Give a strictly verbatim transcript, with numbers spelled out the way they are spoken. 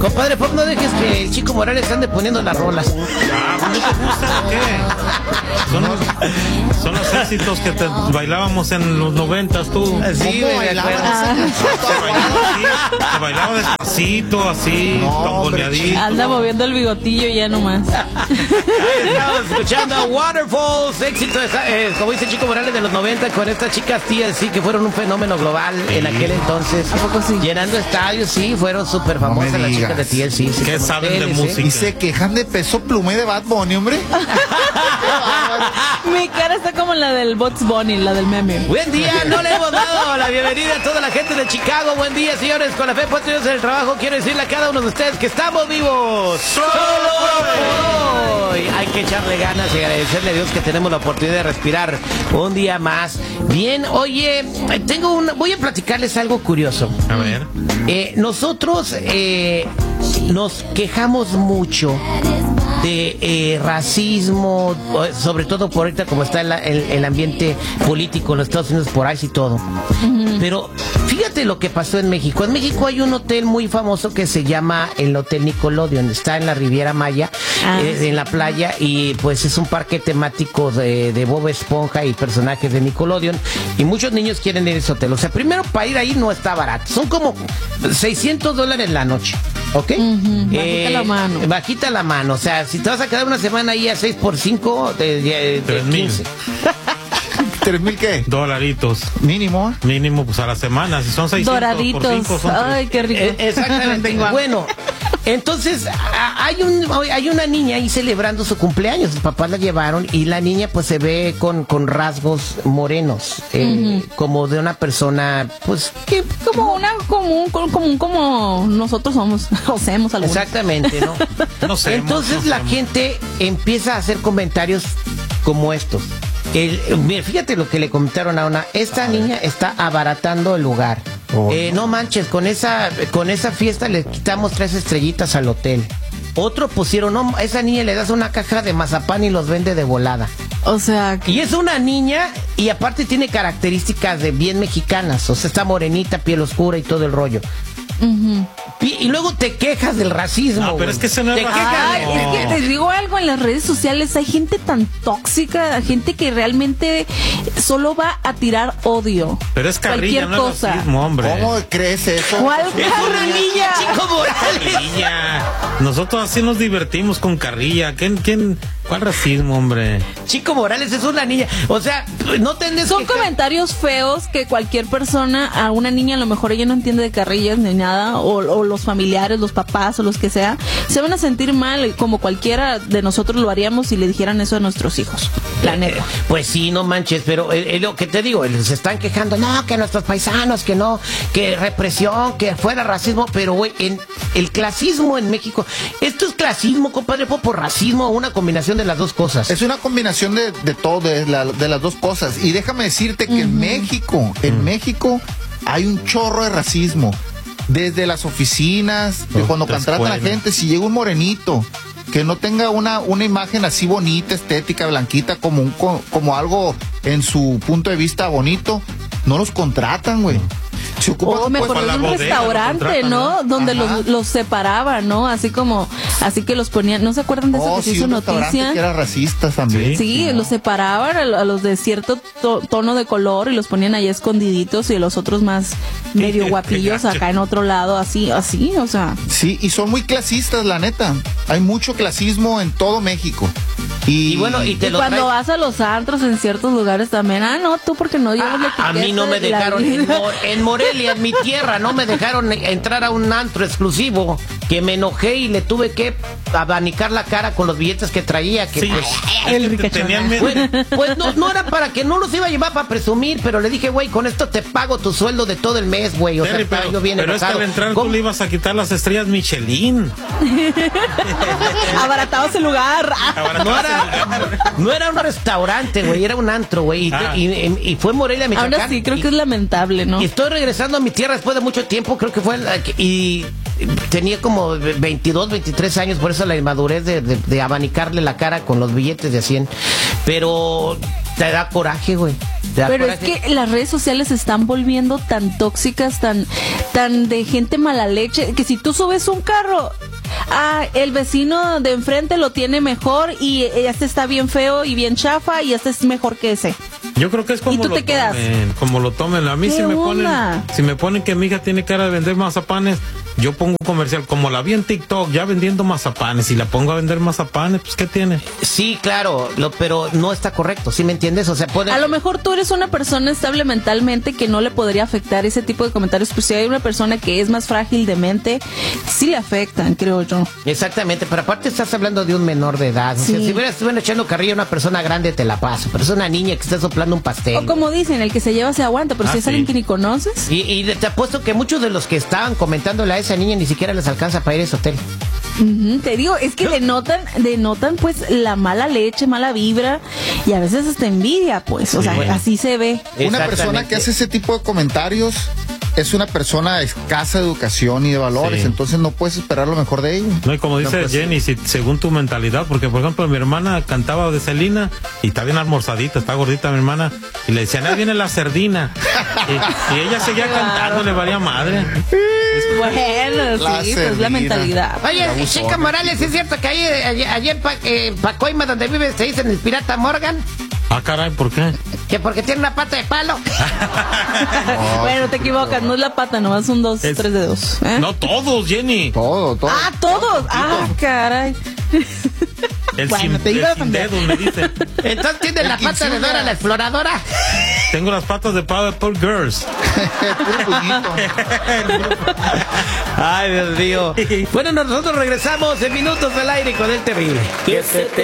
Compadre Pop, no dejes que el Chico Morales ande poniendo las rolas. Ah, ¿no te gusta o qué? Son los, son los éxitos que te bailábamos en los noventas, tú. Sí, me acuerdo. Ah. Te bailaba así, te bailaba despacito, así, No, tomboneadito. Anda moviendo el bigotillo ya nomás. Ahí estamos escuchando a Waterfalls, éxito, de, eh, como dice Chico Morales, de los noventa, con estas chicas T L C, que fueron un fenómeno global sí. en aquel entonces. ¿A poco sí? Llenando estadios, sí, fueron súper famosas no las chicas de T L C. Sí, ¿qué saben de música? Y se quejan de Peso Pluma y de Bad Bunny, hombre. Mi cara está como la del Bugs Bunny, la del meme. Buen día, no le hemos dado la bienvenida a toda la gente de Chicago. Buen día, señores, con la fe puesta en el trabajo. Quiero decirle a cada uno de ustedes que estamos vivos. ¡Solo hoy! Hay que echarle ganas y agradecerle a Dios que tenemos la oportunidad de respirar un día más. Bien, oye, tengo un, voy a platicarles algo curioso. A ver. Eh, nosotros eh, nos quejamos mucho de eh, racismo, sobre todo por ahorita como está el, el, el ambiente político en los Estados Unidos, por ahí y todo. Uh-huh. Pero fíjate lo que pasó en México. En México hay un hotel muy famoso que se llama el Hotel Nickelodeon, está en la Riviera Maya, ah, eh, sí. en la playa, y pues es un parque temático de, de Bob Esponja y personajes de Nickelodeon, y muchos niños quieren ir a ese hotel. O sea, primero, para ir ahí no está barato, son como seiscientos dólares la noche, ¿ok? Uh-huh. eh, bajita la mano. Bajita la mano, o sea, si te vas a quedar una semana ahí a seis por cinco, de, de, de quince. ¿Tres mil qué? Dolaritos. Mínimo. Mínimo, pues a la semana. Si son seiscientos Doraditos. por cinco, son Ay, qué rico. Eh, exactamente. Bueno, entonces a, hay un hay una niña ahí celebrando su cumpleaños. Sus papás la llevaron y la niña pues se ve con, con rasgos morenos, eh, uh-huh. como de una persona, pues que como una común, común como nosotros somos o seamos algunos. Exactamente, ¿no? no sé. Entonces no la gente empieza a hacer comentarios como estos. El, mira, fíjate lo que le comentaron a una. Esta niña está abaratando el lugar. Oh, eh, no manches, con esa con esa fiesta le quitamos tres estrellitas al hotel. Otro pusieron, no, a esa niña le das una caja de mazapán y los vende de volada. O sea, y es una niña y aparte tiene características de bien mexicanas. O sea, está morenita, piel oscura y todo el rollo. Uh-huh. Y, y luego te quejas del racismo. No, pero wey. es que se no es te racismo. Ay, es que te digo algo, en las redes sociales hay gente tan tóxica, gente que realmente solo va a tirar odio. Pero es carrilla, cualquier no cosa. Es racismo, hombre. ¿Cómo crees eso? ¿Cuál carrilla, Chico Morales? Carrilla. Nosotros así nos divertimos con carrilla. ¿Quién, quién? ¿Cuál racismo, hombre? Chico Morales es una niña. O sea, no tenés Son que... comentarios feos que cualquier persona, a una niña a lo mejor ella no entiende de carrillas ni nada, o, o los familiares, los papás o los que sea, se van a sentir mal como cualquiera de nosotros lo haríamos si le dijeran eso a nuestros hijos. La neta. Eh, pues sí, no manches, pero eh, eh, lo que te digo, se están quejando, no, que nuestros paisanos, que no, que represión, que fuera racismo, pero güey, en el clasismo en México, esto es clasismo, compadre, por, por racismo, una combinación de las dos cosas. Es una combinación de, de todo, de, la, de las dos cosas. Y déjame decirte que uh-huh. en México, en uh-huh. México hay un chorro de racismo. Desde las oficinas, de cuando contratan a la gente, si llega un morenito que no tenga una, una imagen así bonita, estética, blanquita, como, un, como algo en su punto de vista bonito, no los contratan, güey. Se o me acordé de un bodega, restaurante, ¿no? Donde los, los separaban, ¿no? Así como, así que los ponían, ¿no se acuerdan de eso oh, que sí, se hizo un noticia? Que era racista también. Sí, sí, sí, los separaban a, a los de cierto to, tono de color y los ponían ahí escondiditos y los otros más medio guapillos acá en otro lado, así, así, o sea. Sí, y son muy clasistas, la neta. Hay mucho clasismo en todo México. Y, y bueno, y, te y lo cuando trae... vas a los antros en ciertos lugares también, ah, no, tú porque no llevas la etiqueta. A mí no me dejaron, en, Mor en Morelia, en mi tierra, no me dejaron entrar a un antro exclusivo, que me enojé y le tuve que abanicar la cara con los billetes que traía, que sí, pues... El pues, pues no, no era para que no los iba a llevar para presumir, pero le dije, güey, con esto te pago tu sueldo de todo el mes, güey, o Terry, sea, pero, yo bien pero es que al entrar ¿cómo? Tú le ibas a quitar las estrellas Michelin. Abaratados el lugar. No era, no era un restaurante, güey, era un antro, güey, y, ah. y, y, y fue Morelia, Michoacán. Ahora sí, creo y, que es lamentable, ¿no? Y estoy regresando a mi tierra después de mucho tiempo, creo que fue, la, y tenía como veintidós, veintitrés años, por eso la inmadurez de, de, de abanicarle la cara con los billetes de cien. pero te da coraje, güey. Pero es que las redes sociales se están volviendo tan tóxicas, tan, tan de gente mala leche, que si tú subes un carro, ah, el vecino de enfrente lo tiene mejor y este está bien feo y bien chafa y este es mejor que ese. Yo creo que es como ¿Y tú lo te quedas? tomen, como lo tomen. A mí ¿Qué si me onda? ponen, si me ponen que mi hija tiene cara de vender mazapanes, yo pongo un comercial, como la vi en TikTok, ya vendiendo mazapanes, y la pongo a vender mazapanes, pues ¿qué tiene? Sí, claro, lo, pero no está correcto, ¿sí me entiendes? O sea, puede... A lo mejor tú eres una persona estable mentalmente que no le podría afectar ese tipo de comentarios, pero si hay una persona que es más frágil de mente, sí le afectan, creo yo. Exactamente, pero aparte estás hablando de un menor de edad. O sea, Sí. si hubieras estuvieran echando carrilla a una persona grande, te la paso, pero es una niña que está soplando un pastel. O como dicen, el que se lleva se aguanta, pero Ah, si es sí. alguien que ni conoces. Y, y te apuesto que muchos de los que estaban comentándole a esa niña ni siquiera les alcanza para ir a ese hotel. Ujú, te digo, es que denotan, denotan pues la mala leche, mala vibra y a veces hasta envidia, pues, o Sí. sea, así se ve. Una persona Exactamente. que hace ese tipo de comentarios es una persona de escasa educación y de valores, Sí. entonces no puedes esperar lo mejor de ella. No, y como dice pues, Jenny, si, según tu mentalidad, porque por ejemplo mi hermana cantaba de Celina y está bien almorzadita, está gordita mi hermana, y le decían, ahí viene la sardina. Y, y ella seguía cantando, le valía madre. Bueno, La sí, pues la servida. mentalidad. Oye, Abusón. Chica Morales, ¿es cierto que ahí, allí, allí en Pa- eh, Pacoima, donde vives, te dicen el pirata Morgan? Ah, caray, ¿por qué? Que porque tiene una pata de palo. Bueno, te equivocas, no es la pata, nomás son dos, Es- tres dedos. ¿eh? No todos, Jenny. Todo, todo. Ah, todos. Ah, caray. El Bueno, sin, te iba el a sin defender. dedos, me dice. Entonces tiene la pata de Dora la exploradora. Tengo las patas de Powerpuff Girls. Puro puñito. Ay, Dios mío. Bueno, nosotros regresamos en Minutos del Aire con el terrible.